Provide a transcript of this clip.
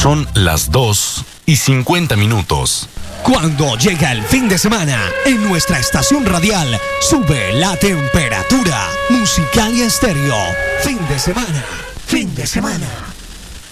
Son las 2:50. Cuando llega el fin de semana, en nuestra estación radial sube la temperatura. Musicalia Estéreo. Fin de semana. Fin de semana.